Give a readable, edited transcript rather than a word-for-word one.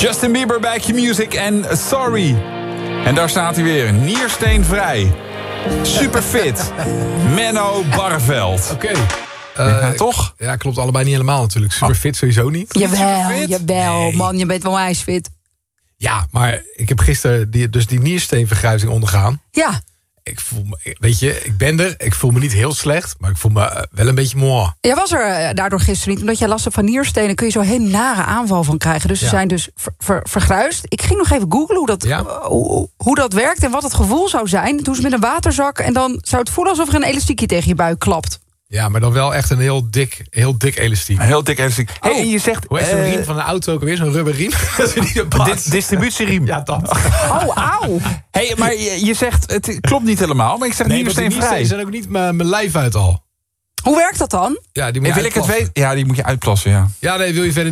Justin Bieber bij Q-Music en Sorry. En daar staat hij weer, niersteenvrij. Super fit. Menno Barreveld. Oké. Toch? Ja, klopt allebei niet helemaal natuurlijk. Super fit sowieso niet. Jawel, Nee. man, je bent wel ijsfit. Ja, maar ik heb gisteren die niersteenvergruizing ondergaan. Ja. Ik voel me, weet je, ik ben er. Ik voel me niet heel slecht, maar ik voel me wel een beetje mooi. Jij was er daardoor gisteren niet, omdat jij last hebt van nierstenen, kun je zo'n heel nare aanval van krijgen. Dus ze zijn dus vergruisd. Ik ging nog even googlen hoe dat werkt en wat het gevoel zou zijn. Toen ze met een waterzak en dan zou het voelen alsof er een elastiekje tegen je buik klapt. Ja, maar dan wel echt een heel dik elastiek. Een heel dik elastiek. Hey, en je zegt... Hoe heet zo'n riem van een auto ook weer? Zo'n rubberriem? distributieriem. Ja, dat. Oh, auw. Hey, maar je zegt, het klopt niet helemaal, maar ik zeg niersteenvrij. Ze zijn ook niet mijn lijf uit al. Hoe werkt dat dan? Ja, die moet je Wil ik het uitplassen. weten? Ja, die moet je uitplassen, ja. Ja, nee, wil je verder